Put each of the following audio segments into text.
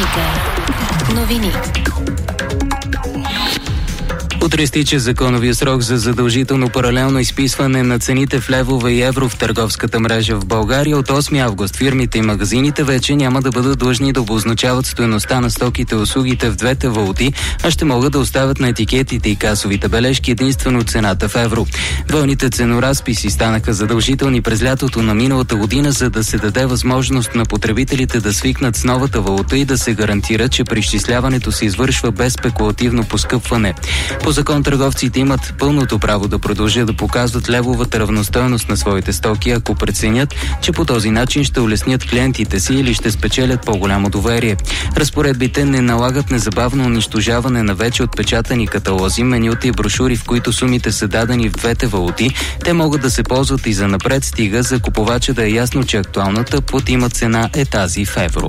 Вероника. Новини. Утре изтича законовия срок за задължително паралелно изписване на цените в левове и евро в търговската мрежа в България. От 8 август фирмите и магазините вече няма да бъдат длъжни да обозначават стойността на стоките и услугите в двете валути, а ще могат да оставят на етикетите и касовите бележки единствено цената в евро. Двойните ценоразписи станаха задължителни през лятото на миналата година, за да се даде възможност на потребителите да свикнат с новата валута и да се гарантира, че преизчисляването се извършва без спекулативно поскъпване. По закон търговците имат пълното право да продължат да показват левовата равностойност на своите стоки, ако преценят, че по този начин ще улеснят клиентите си или ще спечелят по-голямо доверие. Разпоредбите не налагат незабавно унищожаване на вече отпечатани каталози, менюта и брошури, в които сумите са дадени в двете валути. Те могат да се ползват и за напред, стига за купувача да е ясно, че актуалната платима цена е тази в евро.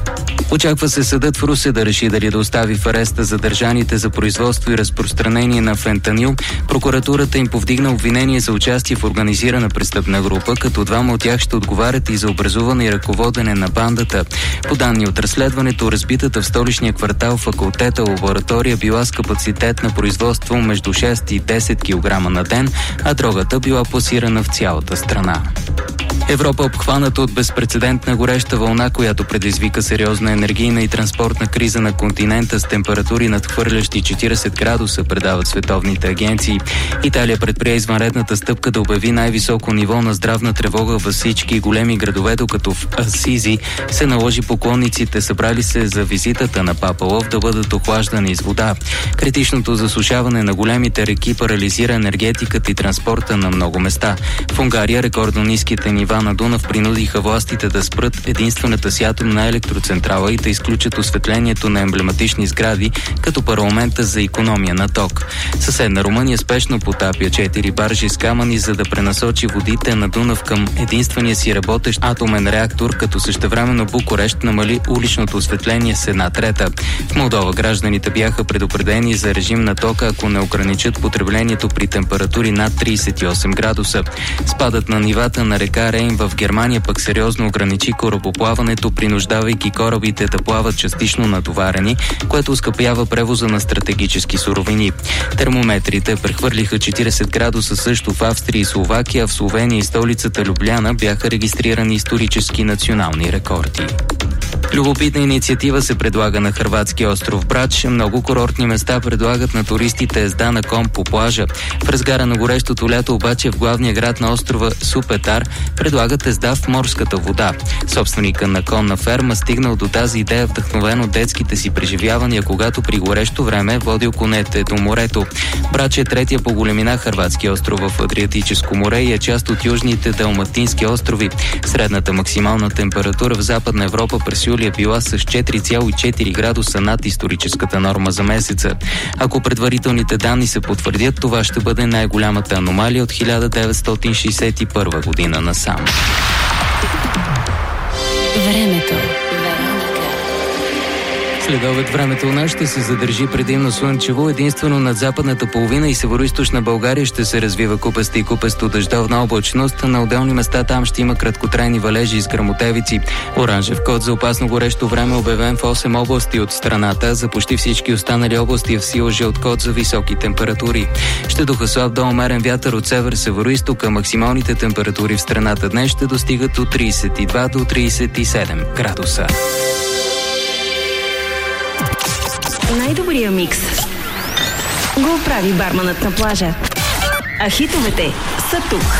Очаква се съдът в Русе да реши дали да остави в ареста задържаните за производство и разпространение на фентанил. Прокуратурата им повдигна обвинение за участие в организирана престъпна група, като двама от тях ще отговарят и за образуване и ръководене на бандата. По данни от разследването, разбитата в столичния квартал факултета лаборатория била с капацитет на производство между 6 и 10 кг на ден, а дрогата била пласирана в цялата страна. Европа, обхваната от безпрецедентна гореща вълна, която предизвика сериозна енергийна и транспортна криза на континента с температури надхвърлящи 40 градуса, предават световните агенции. Италия предприе извънредната стъпка да обяви най-високо ниво на здравна тревога във всички големи градове, докато в Асизи се наложи поклонниците, събрали се за визитата на Папа Лев, да бъдат охлаждани с вода. Критичното засушаване на големите реки парализира енергетиката и транспорта на много места. В Унгария рекордно ниските нива на Дунав принудиха властите да спрат единствената си атомна електроцентрала и да изключат осветлението на емблематични сгради, като парламента за икономия на ток. Съседна Румъния спешно потапя 4 баржи с камъни, за да пренасочи водите на Дунав към единствения си работещ атомен реактор, като същевременно Букурещ намали уличното осветление с 1/3. В Молдова гражданите бяха предупредени за режим на тока, ако не ограничат потреблението при температури над 38 градуса. Спадът на нивата на река Рейн в Германия пък сериозно ограничи корабоплаването, принуждавайки корабите да плават частично натоварени, което оскъпява превоза на стратегически суровини. Термометрите прехвърлиха 40 градуса също в Австрия и Словакия, в Словения и столицата Любляна бяха регистрирани исторически национални рекорди. Любопитна инициатива се предлага на хърватския остров Брач. Много курортни места предлагат на туристите езда на кон по плажа. В разгара на горещото лято обаче в главния град на острова Супетар предлагат езда в морската вода. Собственика на конна ферма стигнал до тази идея вдъхновен от детските си преживявания, когато при горещо време водил конете до морето. Брач е третия по големина хърватски остров в Адриатическо море и е част от южните Далматински острови. Средната максимална температура в Западна Европа през юли е била с 4,4 градуса над историческата норма за месеца. Ако предварителните данни се потвърдят, това ще бъде най-голямата аномалия от 1961 година насам. Времето. Следобед времето у нас ще се задържи предимно слънчево, единствено над западната половина и североизточна България ще се развива купеста и купесто дъждовна облачност. На отделни места там ще има краткотрайни валежи и сграмотевици. Оранжев код за опасно горещо време обявен в 8 области от страната. За почти всички останали области е в сила жълт код за високи температури. Ще духа слаб до умерен вятър от север-североизтока. Максималните температури в страната днес ще достигат от 32 до 37 градуса. Най-добрия микс го прави барманът на плажа. А хитовете са тук.